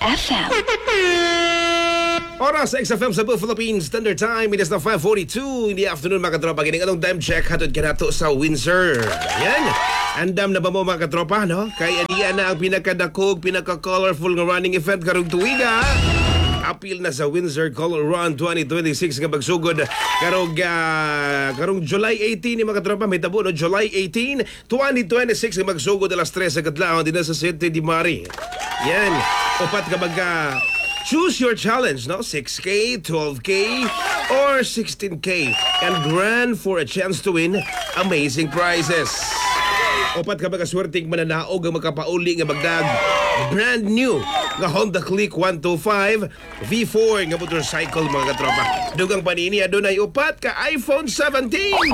XFM. Oras sa XFM sa Philippines Standard Time. It is na 5:42 in the afternoon, mga katropa. Kining anong time check hatod kanato sa Windsor. Yan. Andam na ba mo, mga katropa, no? Kaya diyan na ang pinakadakog, pinaka-colorful nga running event karong tuiga. Apil na sa Windsor Color Run 2026 nga magsugod karong July 18 ni mga katropa. May tabo, no? July 18, 2026 nga magsugod alas 3 sa kadlaw din sa City di Mari. Yan. Upat ka choose your challenge, no? 6K, 12K, or 16K. And run for a chance to win amazing prizes. Upat ka swerte mananaog ang makapauli nga magdag brand new nga Honda Click 125 V4 nga motorcycle, mga katropa. Dugang panini adunay upat ka iPhone 17.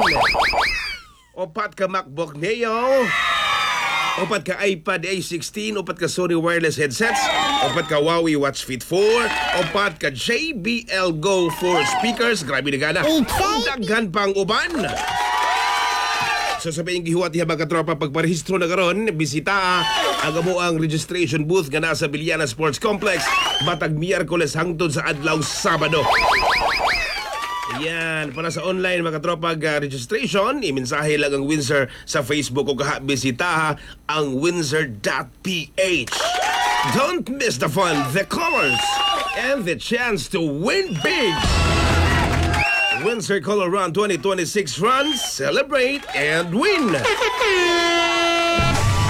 Upat ka MacBook Neo. Upat ka iPad A16, upat ka Sony wireless headsets, upat ka Huawei Watch Fit 4, upat ka JBL Go 4 speakers, grabe na gana. Daghan pang uban. So sabihin gihuwat niya, mga katropa, pagparehistro na karon, bisita ang ang registration booth nga nasa Biliana Sports Complex matag Miyerkules hangtod sa adlaw Sabado. Yan, para sa online, mga katropa, registration, imensahe lang ang Windsor sa Facebook o bisita ang windsor.ph. Don't miss the fun, the colors, and the chance to win big. Windsor Color Run 2026 runs, celebrate, and win.